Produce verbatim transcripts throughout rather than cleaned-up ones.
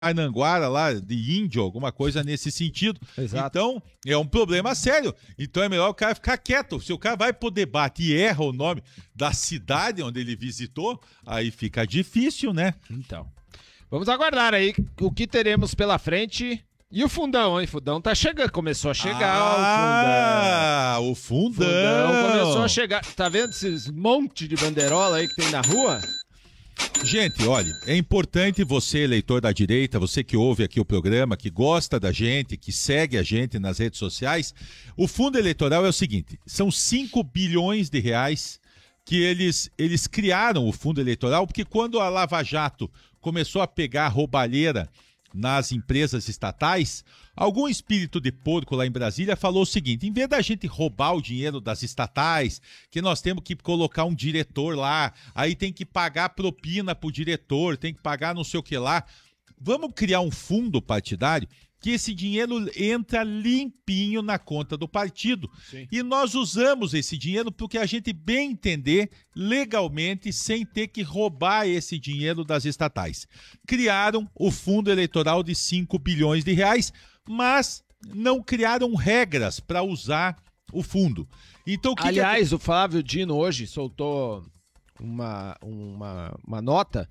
Ananguara lá, de índio, alguma coisa nesse sentido. Exato. Então, é um problema sério. Então é melhor o cara ficar quieto. Se o cara vai pro debate e erra o nome da cidade onde ele visitou, aí fica difícil, né? Então, vamos aguardar aí o que teremos pela frente. E o fundão, hein? O fundão tá chegando, começou a chegar ah, o fundão. o fundão. O fundão começou a chegar. Tá vendo esses monte de banderola aí que tem na rua? Gente, olha, é importante você, eleitor da direita, você que ouve aqui o programa, que gosta da gente, que segue a gente nas redes sociais, o fundo eleitoral é o seguinte, são cinco bilhões de reais que eles, eles criaram o fundo eleitoral, porque quando a Lava Jato começou a pegar a roubalheira nas empresas estatais, algum espírito de porco lá em Brasília falou o seguinte, em vez da gente roubar o dinheiro das estatais, que nós temos que colocar um diretor lá, aí tem que pagar propina pro diretor, tem que pagar não sei o que lá, vamos criar um fundo partidário que esse dinheiro entra limpinho na conta do partido. Sim. E nós usamos esse dinheiro porque a gente bem entender legalmente, sem ter que roubar esse dinheiro das estatais. Criaram o fundo eleitoral de cinco bilhões de reais, mas não criaram regras para usar o fundo. Então, o que Aliás, que... o Flávio Dino hoje soltou uma, uma, uma nota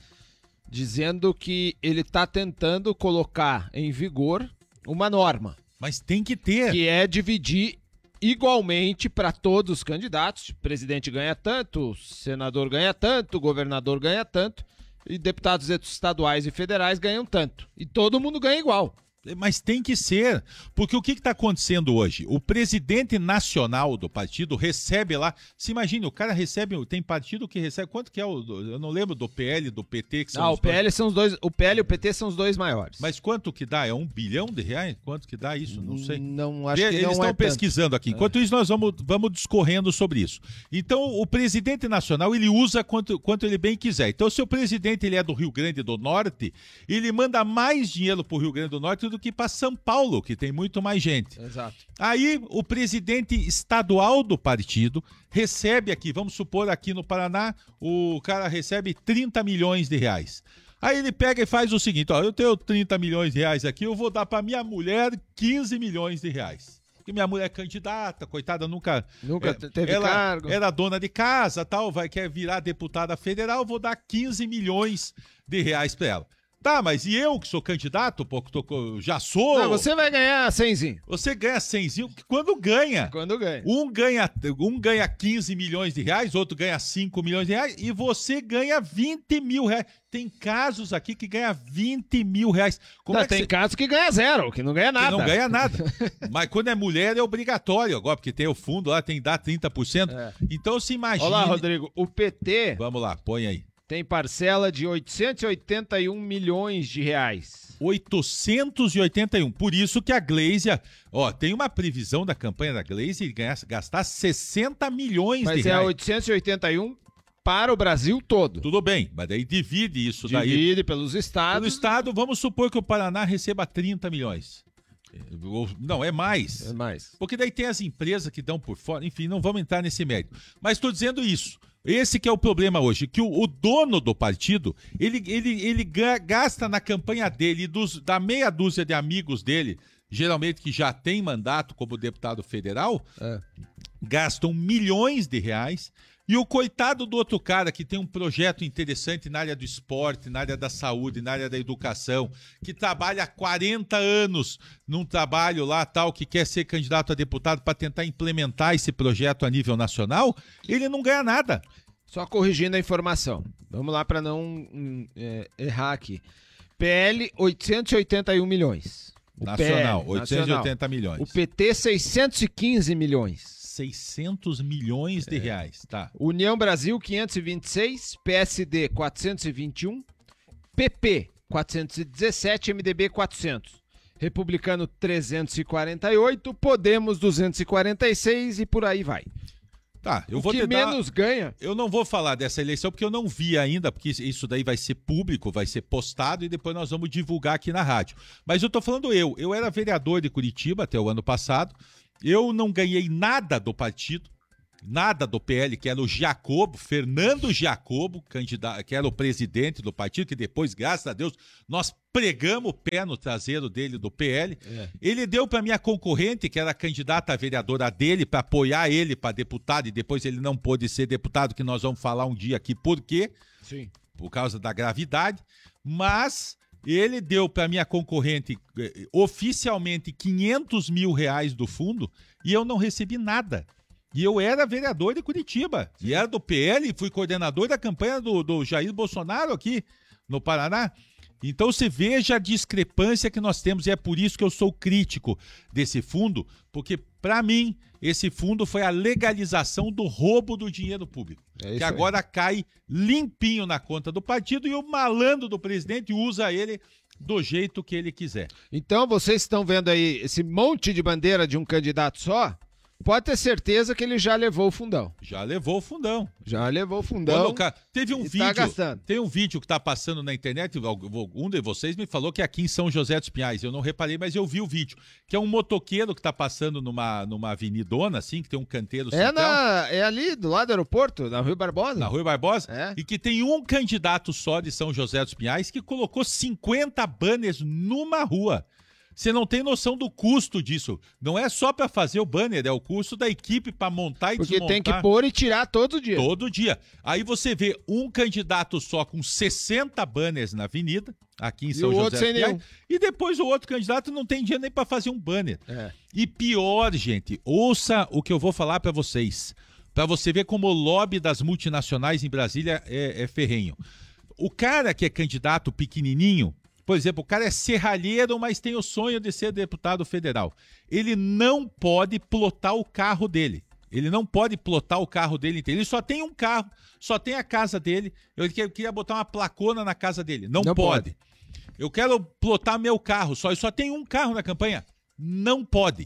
dizendo que ele está tentando colocar em vigor uma norma. Mas tem que ter. Que é dividir igualmente para todos os candidatos. O presidente ganha tanto, o senador ganha tanto, o governador ganha tanto, e deputados estaduais e federais ganham tanto. E todo mundo ganha igual. Mas tem que ser, porque o que está acontecendo hoje? O presidente nacional do partido recebe lá, se imagine, o cara recebe, tem partido que recebe, quanto que é o, eu não lembro do P L, do P T, que são Ah, os o P L são os dois, o P L e o P T são os dois maiores. Mas quanto que dá? É um bilhão de reais? Quanto que dá isso? Não sei. Não, acho que Eles não estão é pesquisando tanto. aqui. Enquanto é. isso, nós vamos, vamos discorrendo sobre isso. Então, o presidente nacional, ele usa quanto, quanto ele bem quiser. Então, se o presidente ele é do Rio Grande do Norte, ele manda mais dinheiro para o Rio Grande do Norte do que para São Paulo. Paulo, que tem muito mais gente. Exato. Aí o presidente estadual do partido recebe aqui, vamos supor aqui no Paraná, o cara recebe trinta milhões de reais. Aí ele pega e faz o seguinte, ó, eu tenho trinta milhões de reais aqui, eu vou dar para minha mulher quinze milhões de reais. Porque minha mulher é candidata, coitada, nunca... Nunca é, teve ela cargo. Era dona de casa, tal, vai quer virar deputada federal, vou dar quinze milhões de reais para ela. Tá, mas e eu que sou candidato, pô, que tô, já sou... Não, você vai ganhar cenzinho. Você ganha cenzinho quando ganha. Quando ganha. Um ganha, um ganha quinze milhões de reais, outro ganha cinco milhões de reais e você ganha vinte mil reais. Tem casos aqui que ganha vinte mil reais. Como não, é que tem cê... casos que ganha zero, que não ganha nada. Que não ganha nada. Mas quando é mulher é obrigatório agora, porque tem o fundo lá, tem que dar trinta por cento. É. Então se imagina... Olá, Rodrigo, o P T... Vamos lá, põe aí. Tem parcela de oitocentos e oitenta e um milhões de reais. oitocentos e oitenta e um. Por isso que a Glaze, ó, tem uma previsão da campanha da Glaze de ganhar, gastar sessenta milhões mas de reais. Mas é oitocentos e oitenta e um para o Brasil todo. Tudo bem, mas daí divide isso divide daí. Divide pelos estados. Pelo estado, vamos supor que o Paraná receba trinta milhões. Não, é mais. É mais. Porque daí tem as empresas que dão por fora, enfim, não vamos entrar nesse mérito. Mas estou dizendo isso. Esse que é o problema hoje, que o, o dono do partido, ele, ele, ele gasta na campanha dele, dos, da meia dúzia de amigos dele, geralmente que já tem mandato como deputado federal, é. gastam milhões de reais, e o coitado do outro cara que tem um projeto interessante na área do esporte, na área da saúde, na área da educação, que trabalha há quarenta anos num trabalho lá tal, que quer ser candidato a deputado para tentar implementar esse projeto a nível nacional, ele não ganha nada. Só corrigindo a informação, vamos lá para não hum, é, errar aqui. P L, oitocentos e oitenta e um milhões. O Nacional, P L, oitocentos e oitenta nacional. milhões. O P T, seiscentos e quinze milhões. seiscentos milhões de é. reais, tá. União Brasil, quinhentos e vinte e seis, P S D, quatrocentos e vinte e um, P P, quatrocentos e dezessete, M D B, quatrocentos. Republicano, trezentos e quarenta e oito, Podemos, duzentos e quarenta e seis e por aí vai. Tá, eu o vou que te menos dar... ganha. Eu não vou falar dessa eleição porque eu não vi ainda, porque isso daí vai ser público, vai ser postado e depois nós vamos divulgar aqui na rádio. Mas eu tô falando eu, eu era vereador de Curitiba até o ano passado, eu não ganhei nada do partido, nada do P L, que era o Giacobo, Fernando Giacobo, candidato, que era o presidente do partido, que depois, graças a Deus, nós pregamos o pé no traseiro dele do P L. É. Ele deu para minha concorrente, que era candidata a vereadora dele, para apoiar ele para deputado, e depois ele não pôde ser deputado, que nós vamos falar um dia aqui por quê. Sim. Por causa da gravidade. Mas ele deu para minha concorrente eh, oficialmente quinhentos mil reais do fundo e eu não recebi nada. E eu era vereador de Curitiba, e era do P L, fui coordenador da campanha do, do Jair Bolsonaro aqui no Paraná. Então você veja a discrepância que nós temos, e é por isso que eu sou crítico desse fundo, porque para mim esse fundo foi a legalização do roubo do dinheiro público, é que agora aí. Cai limpinho na conta do partido e o malandro do presidente usa ele do jeito que ele quiser. Então vocês estão vendo aí esse monte de bandeira de um candidato só? Pode ter certeza que ele já levou o fundão. Já levou o fundão. Já levou o fundão. Quando, teve um vídeo, tá tem um vídeo que está passando na internet, um de vocês me falou que é aqui em São José dos Pinhais, eu não reparei, mas eu vi o vídeo, que é um motoqueiro que está passando numa, numa avenidona, assim, que tem um canteiro é central. Na, é ali, do lado do aeroporto, na Rua Barbosa. Na Rua Barbosa, é. E que tem um candidato só de São José dos Pinhais que colocou cinquenta banners numa rua. Você não tem noção do custo disso. Não é só para fazer o banner, é o custo da equipe para montar e Porque desmontar. Porque tem que pôr e tirar todo dia. Todo dia. Aí você vê um candidato só com sessenta banners na avenida, aqui em São José dos Pinhais, e depois o outro candidato não tem dinheiro nem para fazer um banner. É. E pior, gente, ouça o que eu vou falar para vocês, para você ver como o lobby das multinacionais em Brasília é, é ferrenho. O cara que é candidato pequenininho, por exemplo, o cara é serralheiro, mas tem o sonho de ser deputado federal. Ele não pode plotar o carro dele. Ele não pode plotar o carro dele inteiro. Ele só tem um carro, só tem a casa dele. Eu queria botar uma placona na casa dele. Não, não pode. pode. Eu quero plotar meu carro, só, só tem um carro na campanha. Não pode.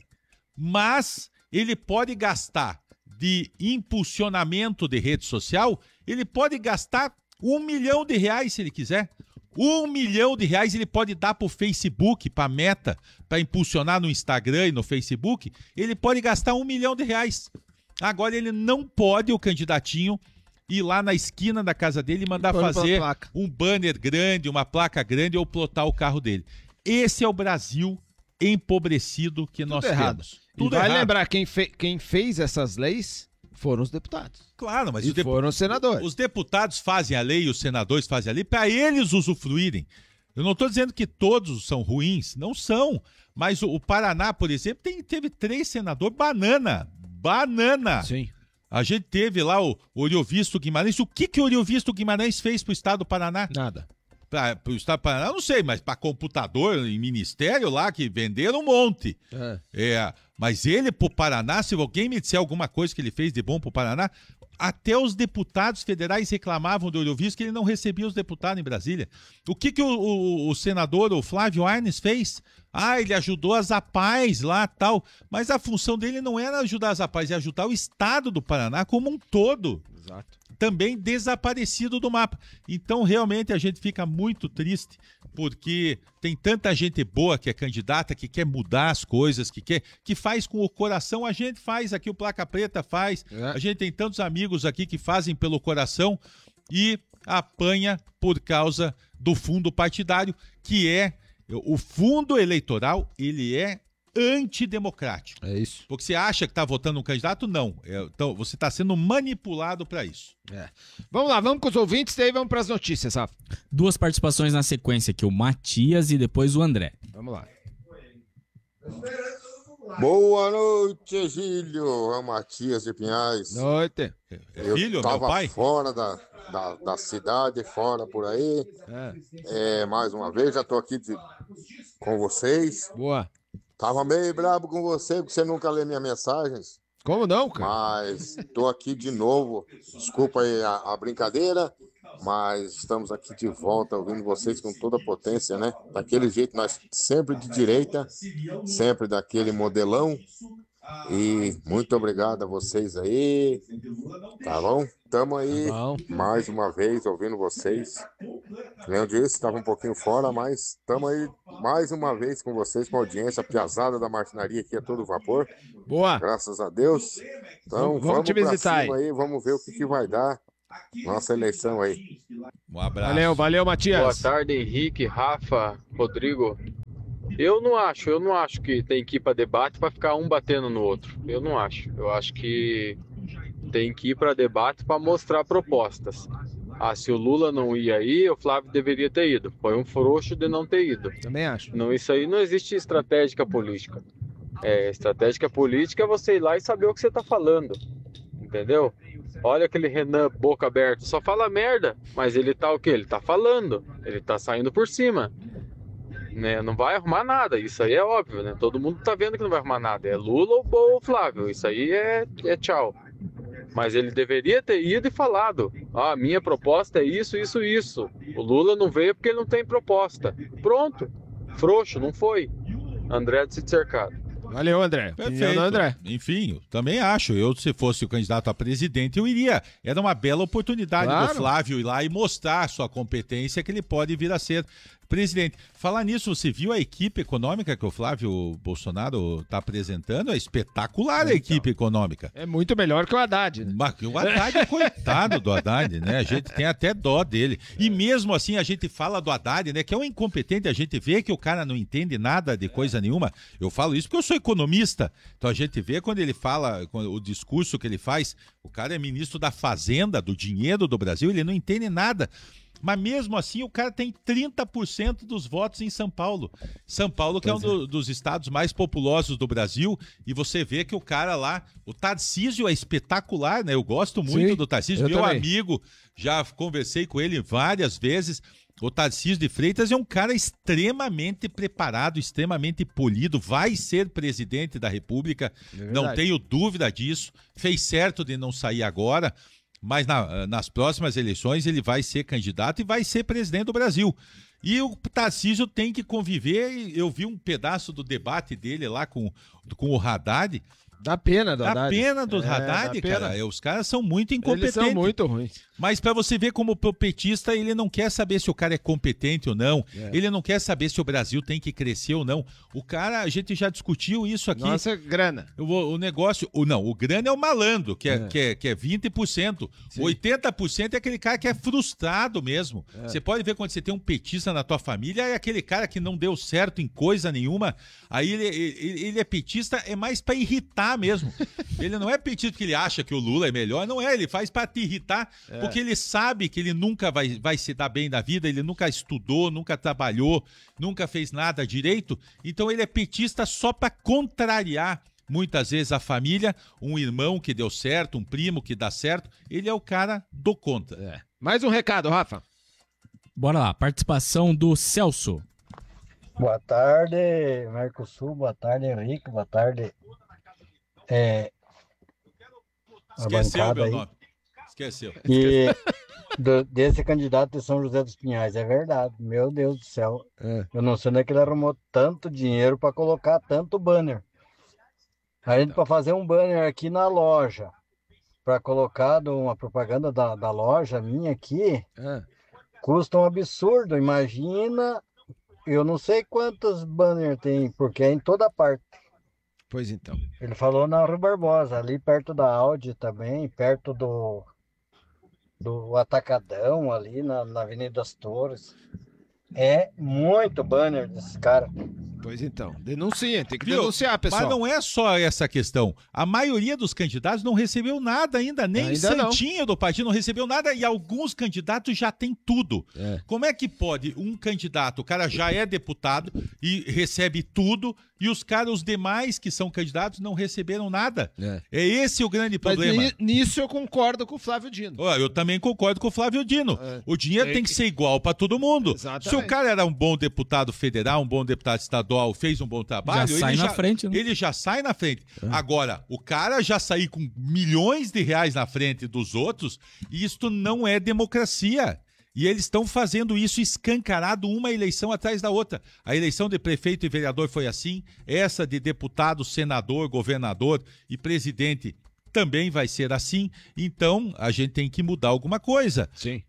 Mas ele pode gastar de impulsionamento de rede social, ele pode gastar um milhão de reais se ele quiser. Um milhão de reais ele pode dar para o Facebook, para a Meta, para impulsionar no Instagram e no Facebook. Ele pode gastar um milhão de reais. Agora ele não pode, o candidatinho, ir lá na esquina da casa dele e mandar fazer um banner grande, uma placa grande ou plotar o carro dele. Esse é o Brasil empobrecido que Tudo nós errado. temos. Tudo e vai errado. Lembrar, quem, fe quem fez essas leis foram os deputados. Claro, mas e os foram os senadores. Os deputados fazem a lei e os senadores fazem a lei para eles usufruírem. Eu não estou dizendo que todos são ruins, não são. Mas o, o Paraná, por exemplo, tem, teve três senadores banana. Banana. Sim. A gente teve lá o Oriovisto Guimarães. O que, que o Oriovisto Guimarães fez para o estado do Paraná? Nada. Para o estado do Paraná, eu não sei, mas para computador em ministério lá, que venderam um monte. É. é mas ele, para o Paraná, se alguém me disser alguma coisa que ele fez de bom para o Paraná, até os deputados federais reclamavam do Oriovisto que ele não recebia os deputados em Brasília. O que, que o, o, o senador, o Flávio Arnes, fez? Ah, ele ajudou as APAES lá tal, mas a função dele não era ajudar as APAES, é ajudar o estado do Paraná como um todo. Exato. Também desaparecido do mapa. Então, realmente, a gente fica muito triste, porque tem tanta gente boa que é candidata, que quer mudar as coisas, que quer, que faz com o coração. A gente faz aqui, o Placa Preta faz, é. A gente tem tantos amigos aqui que fazem pelo coração e apanha por causa do fundo partidário, que é, o fundo eleitoral, ele é antidemocrático. É isso. Porque você acha que está votando um candidato? Não. É, então, você está sendo manipulado para isso. É. Vamos lá, vamos com os ouvintes e aí vamos para as notícias, Rafa. Duas participações na sequência aqui, o Matias e depois o André. Vamos lá. Boa noite, Egílio. É o Matias de Pinhais. Noite. É, é filho, Eu tava meu pai? fora da, da, da cidade, fora por aí. É. É, mais uma vez, já estou aqui de, com vocês. Boa. Tava meio brabo com você, porque você nunca lê minhas mensagens. Como não, cara? Mas tô aqui de novo. Desculpa aí a, a brincadeira, mas estamos aqui de volta, ouvindo vocês com toda a potência, né? Daquele jeito, nós sempre de direita, sempre daquele modelão. E muito obrigado a vocês aí. Tá bom? Tamo aí, tá bom. Mais uma vez, ouvindo vocês. Leandro disse, estava um pouquinho fora, mas estamos aí mais uma vez com vocês, com a audiência, a piazada da marcenaria aqui a todo vapor. Boa. Graças a Deus. Então Vamos- vamos, vamos te pra visitar cima aí, vamos ver o que, que vai dar nossa eleição aí. Um abraço. Valeu, valeu, Matias. Boa tarde, Henrique, Rafa, Rodrigo. Eu não acho, eu não acho que tem que ir para debate para ficar um batendo no outro. Eu não acho. Eu acho que tem que ir para debate para mostrar propostas. Ah, se o Lula não ia aí, o Flávio deveria ter ido. Foi um frouxo de não ter ido. Também acho. Não, isso aí não existe estratégia política. É, estratégia política é você ir lá e saber o que você está falando. Entendeu? Olha aquele Renan boca aberta, só fala merda, mas ele tá o quê? Ele tá falando, ele tá saindo por cima. Né? Não vai arrumar nada, isso aí é óbvio, né? Todo mundo tá vendo que não vai arrumar nada. É Lula ou Flávio, isso aí é, é tchau. Mas ele deveria ter ido e falado: ah, a minha proposta é isso, isso, isso. O Lula não veio porque ele não tem proposta. Pronto, frouxo, não foi. André de Sítio Cercado. Valeu, André. Opinião Perfeito. do André. Enfim, eu também acho. Eu, se fosse o candidato a presidente, eu iria. Era uma bela oportunidade Claro. do Flávio ir lá e mostrar a sua competência que ele pode vir a ser presidente. Falar nisso, você viu a equipe econômica que o Flávio Bolsonaro está apresentando? É espetacular a Então. equipe econômica. É muito melhor que o Haddad, né? Mas o Haddad, coitado do Haddad, né? A gente tem até dó dele. E mesmo assim a gente fala do Haddad, né? Que é um incompetente, a gente vê que o cara não entende nada de coisa nenhuma. Eu falo isso porque eu sou economista. Então a gente vê quando ele fala, quando- o discurso que ele faz, o cara é ministro da Fazenda, do dinheiro do Brasil, ele não entende nada. Mas mesmo assim o cara tem trinta por cento dos votos em São Paulo. São Paulo que é um do- dos estados mais populosos do Brasil, e você vê que o cara lá, o Tarcísio é espetacular, né? Eu gosto muito Sim, do Tarcísio, eu meu também. amigo, já conversei com ele várias vezes. O Tarcísio de Freitas é um cara extremamente preparado, extremamente polido, vai ser presidente da República, É não verdade. tenho dúvida disso. Fez certo de não sair agora, mas na- nas próximas eleições ele vai ser candidato e vai ser presidente do Brasil. E o Tarcísio tem que conviver, e eu vi um pedaço do debate dele lá com, com o Haddad. Dá pena do A Haddad. pena do É, Haddad, dá pena. cara, é, os caras são muito incompetentes. Eles são muito ruins. Mas pra você ver como o petista, ele não quer saber se o cara é competente ou não, É. ele não quer saber se o Brasil tem que crescer ou não. O cara, a gente já discutiu isso aqui. Nossa, grana. O, o negócio, o, não, o grana é o malandro, que é, É. Que é, que é vinte por cento. Sim. oitenta por cento é aquele cara que é frustrado mesmo. É. Você pode ver quando você tem um petista na tua família, é aquele cara que não deu certo em coisa nenhuma. Aí ele, ele, ele é petista, é mais pra irritar mesmo. Ele não é petista porque ele acha que o Lula é melhor, não é, ele faz pra te irritar, É. porque ele sabe que ele nunca vai, vai se dar bem na vida, ele nunca estudou, nunca trabalhou, nunca fez nada direito, então ele é petista só pra contrariar muitas vezes a família, um irmão que deu certo, um primo que dá certo, ele é o cara do contra. É. Mais um recado, Rafa. Bora lá, participação do Celso. Boa tarde, Mercosul. Boa tarde, Henrique. Boa tarde, é, a Esqueceu bancada meu aí. nome. Esqueceu. E do- desse candidato de São José dos Pinhais, é verdade. Meu Deus do céu. É. Eu não sei onde é que ele arrumou tanto dinheiro para colocar tanto banner. A gente para fazer um banner aqui na loja, para colocar de uma propaganda da, da loja minha aqui, É. custa um absurdo. Imagina, eu não sei quantos banners tem, porque é em toda parte. Pois então. Ele falou na Rua Barbosa, ali perto da Audi também, perto do, do Atacadão, ali na, na Avenida das Torres. É muito banner desse cara. Pois então. Denuncia, tem que Viu? denunciar, pessoal. Mas não é só essa questão. A maioria dos candidatos não recebeu nada ainda, nem Ainda não. santinho do partido não recebeu nada, e alguns candidatos já têm tudo. É. Como é que pode um candidato, o cara já é deputado e recebe tudo, e os caras, os demais que são candidatos, não receberam nada? É. É esse o grande Mas problema. ni- nisso eu concordo com o Flávio Dino. Ó, eu também concordo com o Flávio Dino. É. O dinheiro Tem tem que que- ser igual para todo mundo. Exatamente. Se o cara era um bom deputado federal, um bom deputado estadual, fez um bom trabalho, Já sai ele na já, frente, né? ele já sai na frente. Agora, o cara já sair com milhões de reais na frente dos outros, isto não é democracia. E eles estão fazendo isso escancarado uma eleição atrás da outra. A eleição de prefeito e vereador foi assim, essa de deputado, senador, governador e presidente também vai ser assim. Então, a gente tem que mudar alguma coisa. Sim.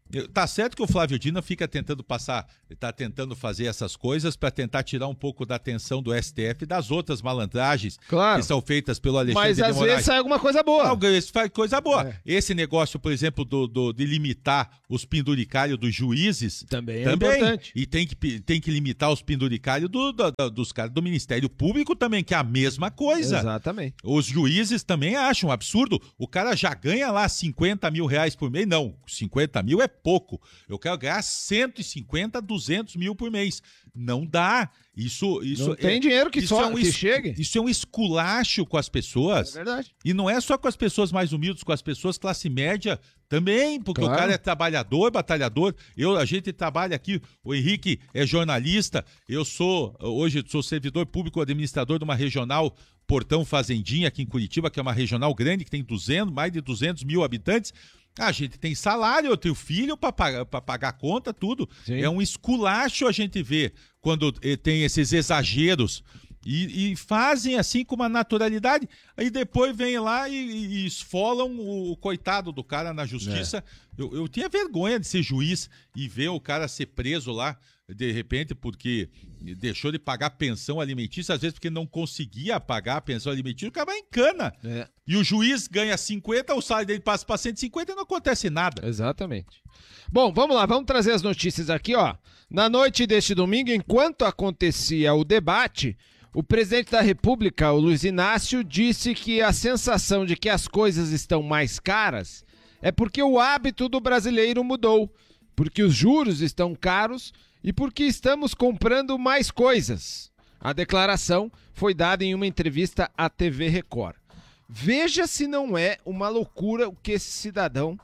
Tá certo que o Flávio Dino fica tentando passar, tá tentando fazer essas coisas para tentar tirar um pouco da atenção do S T F e das outras malandragens Claro. que são feitas pelo Alexandre Mas de às Moraes. vezes sai alguma coisa boa. Às vezes faz coisa boa. É. Esse negócio, por exemplo, do, do- de limitar os penduricalhos dos juízes... Também é também. importante. E tem que, tem que limitar os penduricalhos do, do- do- dos caras do Ministério Público também, que é a mesma coisa. Exatamente. Os juízes também acham absurdo. O cara já ganha lá cinquenta mil reais por mês. Não, cinquenta mil é pouco. Eu quero ganhar cento e cinquenta, duzentos mil por mês. Não dá. Isso, isso Não é, tem dinheiro que isso só é um que es- chegue. Isso é um esculacho com as pessoas. É verdade. E não é só com as pessoas mais humildes, com as pessoas classe média também, porque Claro. o cara é trabalhador, batalhador. Eu, a gente trabalha aqui, o Henrique é jornalista, eu sou, hoje sou servidor público administrador de uma regional Portão Fazendinha aqui em Curitiba, que é uma regional grande, que tem duzentos, mais de duzentos mil habitantes. A gente tem salário, eu tenho filho para pagar, pra pagar conta, tudo. Sim. É um esculacho a gente ver quando eh, tem esses exageros e, e fazem assim com uma naturalidade. Aí depois vem lá e, e- e esfolam o, o coitado do cara na justiça. Eu, eu tinha vergonha de ser juiz e ver o cara ser preso lá, de repente, porque deixou de pagar pensão alimentícia, às vezes porque não conseguia pagar a pensão alimentícia, o cara vai em cana. É. E o juiz ganha cinquenta, o salário dele passa para cento e cinquenta e não acontece nada. Exatamente. Bom, vamos lá, vamos trazer as notícias aqui, ó. Na noite deste domingo, enquanto acontecia o debate, o presidente da República, o Luiz Inácio, disse que a sensação de que as coisas estão mais caras é porque o hábito do brasileiro mudou, porque os juros estão caros e porque estamos comprando mais coisas. A declaração foi dada em uma entrevista à T V Record. Veja se não é uma loucura o que esse cidadão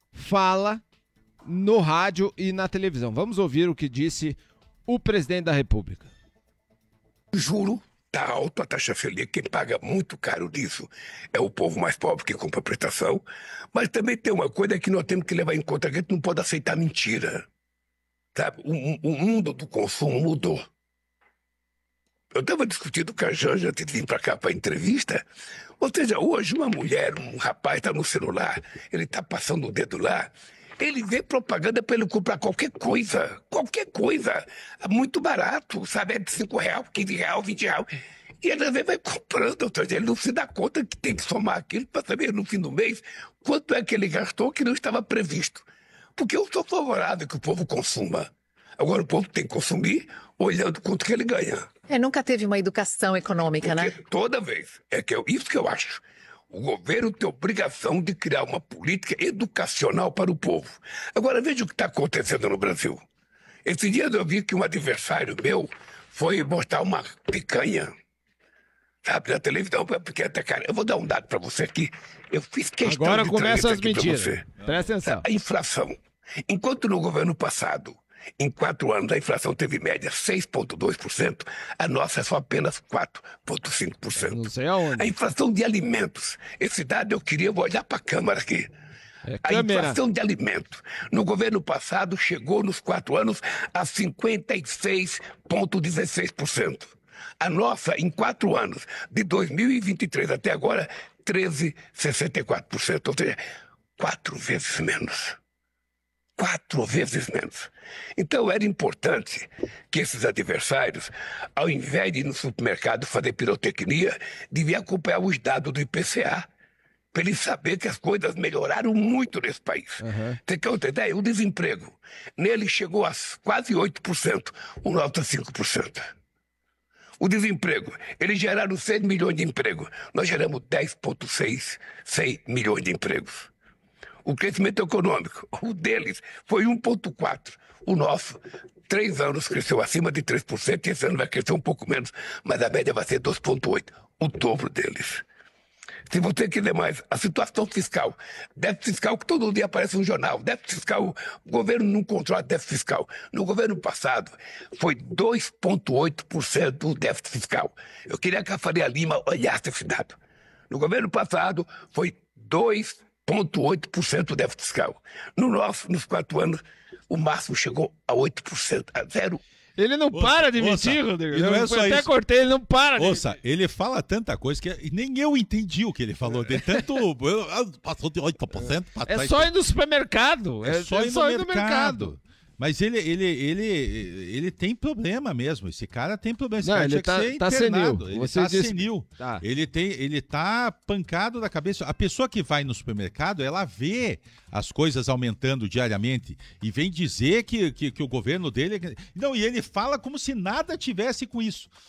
fala no rádio e na televisão. Vamos ouvir o que disse o presidente da República. O juro tá alto, a taxa Selic, quem paga muito caro disso é o povo mais pobre que compra prestação, mas também tem uma coisa que nós temos que levar em conta, que a gente não pode aceitar mentira. Sabe? O, o mundo do consumo mudou. Eu estava discutindo com a Janja antes de vir para cá para a entrevista. Ou seja, hoje uma mulher, um rapaz está no celular, ele está passando o dedo lá, ele vê propaganda para ele comprar qualquer coisa, qualquer coisa, muito barato, sabe? É de cinco reais, quinze reais, vinte reais. E ele às vezes vai comprando, ou seja, ele não se dá conta que tem que somar aquilo para saber no fim do mês quanto é que ele gastou que não estava previsto. Porque eu sou favorável que o povo consuma. Agora o povo tem que consumir olhando quanto que ele ganha. É, nunca teve uma educação econômica, né? Porque toda vez, é que eu, isso que eu acho. O governo tem obrigação de criar uma política educacional para o povo. Agora veja o que está acontecendo no Brasil. Esses dias eu vi que um adversário meu foi botar uma picanha, sabe, na televisão, porque até, cara, eu vou dar um dado para você aqui. Eu fiz questão Agora de começam trazer as isso aqui pra mentiras. você. Presta atenção. A inflação. Enquanto no governo passado, em quatro anos, a inflação teve média seis vírgula dois por cento, a nossa é só apenas quatro vírgula cinco por cento. Não sei aonde. A inflação de alimentos. Esse dado eu queria, eu vou olhar para a Câmara aqui. É A câmera. inflação de alimentos no governo passado chegou nos quatro anos a cinquenta e seis vírgula dezesseis por cento. A nossa, em quatro anos, de dois mil e vinte e três até agora, treze vírgula sessenta e quatro por cento. Ou seja, quatro vezes menos. Quatro vezes menos. Então era importante que esses adversários, ao invés de ir no supermercado fazer pirotecnia, deviam acompanhar os dados do I P C A, para eles saberem que as coisas melhoraram muito nesse país. Uhum. Você quer outra ideia? O desemprego. Nele chegou a quase oito por cento, o nosso a cinco por cento. O desemprego, eles geraram seis milhões de empregos. Nós geramos dez vírgula seis milhões de empregos. O crescimento econômico, o deles foi um vírgula quatro. O nosso, três anos, cresceu acima de três por cento e esse ano vai crescer um pouco menos, mas a média vai ser dois vírgula oito, o dobro deles. Se você quiser mais, a situação fiscal, déficit fiscal que todo dia aparece no jornal, déficit fiscal, o governo não controla déficit fiscal. No governo passado, foi dois vírgula oito por cento do déficit fiscal. Eu queria que a Faria Lima olhasse esse dado. No governo passado, foi dois vírgula oito por cento do déficit fiscal. No nosso, nos quatro anos, o máximo chegou a oito por cento, a zero Ele não Ouça, para de ouça, mentir, Rodrigo. e não é Eu só até isso. cortei, ele não para de Ouça, ele fala tanta coisa que nem eu entendi o que ele falou. De tanto. Passou de oito por cento para É trás. só ir no supermercado. É só, é ir, só no ir no mercado. mercado. Mas ele, ele, ele, ele tem problema mesmo. Esse cara tem problema. Esse Não, cara ele tinha tá- que ser tá internado. senil. Ele Você tá disse- senil. Tá. Ele, tem, ele tá pancado da cabeça. A pessoa que vai no supermercado, ela vê as coisas aumentando diariamente e vem dizer que, que, que o governo dele... Não, e ele fala como se nada tivesse com isso.